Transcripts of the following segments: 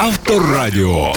Авторадіо.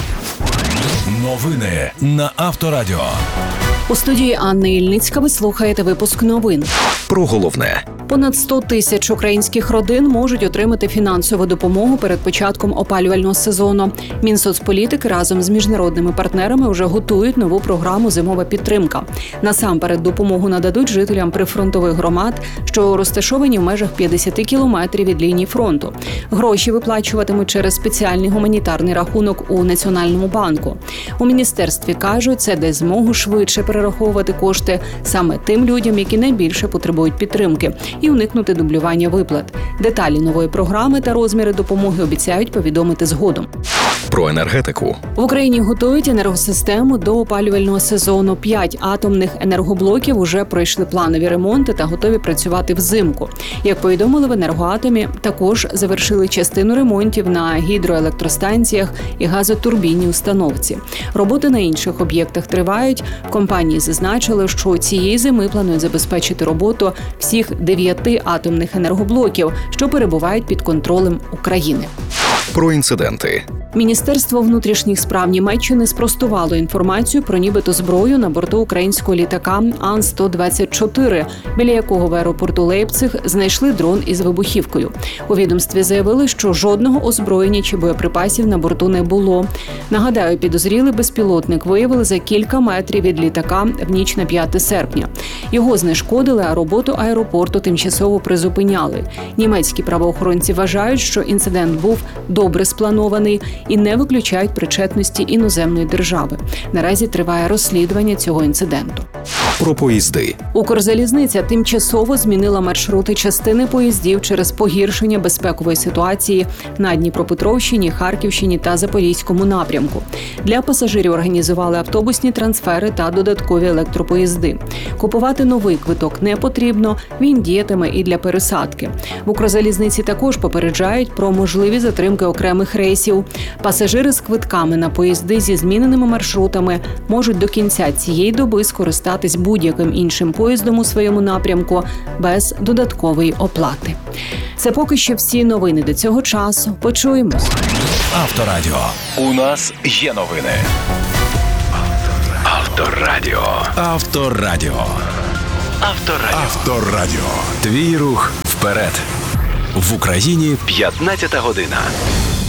Новини на Авторадіо. У студії Анна Ільницька ви слухаєте випуск новин. Про головне. Понад 100 тисяч українських родин можуть отримати фінансову допомогу перед початком опалювального сезону. Мінсоцполітики разом з міжнародними партнерами вже готують нову програму «Зимова підтримка». Насамперед допомогу нададуть жителям прифронтових громад, що розташовані в межах 50 кілометрів від лінії фронту. Гроші виплачуватимуть через спеціальний гуманітарний рахунок у Національному банку. У міністерстві кажуть, це дасть змогу швидше перераховувати кошти саме тим людям, які найбільше потребують підтримки, і уникнути дублювання виплат. Деталі нової програми та розміри допомоги обіцяють повідомити згодом. Про енергетику. В Україні готують енергосистему до опалювального сезону. 5 атомних енергоблоків уже пройшли планові ремонти та готові працювати взимку. Як повідомили в «Енергоатомі», також завершили частину ремонтів на гідроелектростанціях і газотурбінній установці. Роботи на інших об'єктах тривають. В компанії зазначили, що цієї зими планують забезпечити роботу всіх 9 атомних енергоблоків, що перебувають під контролем України. Про інциденти. Міністерство внутрішніх справ Німеччини спростувало інформацію про нібито зброю на борту українського літака Ан-124, біля якого в аеропорту Лейпциг знайшли дрон із вибухівкою. У відомстві заявили, що жодного озброєння чи боєприпасів на борту не було. Нагадаю, підозрілий безпілотник виявили за кілька метрів від літака в ніч на 5 серпня. Його знешкодили, а роботу аеропорту тимчасово призупиняли. Німецькі правоохоронці вважають, що інцидент був добре спланований і не виключають причетності іноземної держави. Наразі триває розслідування цього інциденту. Про поїзди. Укрзалізниця тимчасово змінила маршрути частини поїздів через погіршення безпекової ситуації на Дніпропетровщині, Харківщині та Запорізькому напрямку. Для пасажирів організували автобусні трансфери та додаткові електропоїзди. Купувати новий квиток не потрібно, він діятиме і для пересадки. В Укрзалізниці також попереджають про можливі затримки окремих рейсів. Пасажири з квитками на поїзди зі зміненими маршрутами можуть до кінця цієї доби скористатись будь-яким іншим поїздом у своєму напрямку без додаткової оплати. Це поки що всі новини до цього часу. Почуємось. Авторадіо. У нас є новини. Авторадіо. Авторадіо. Авторадіо. Авторадіо. Твій рух вперед. В Україні 15 година.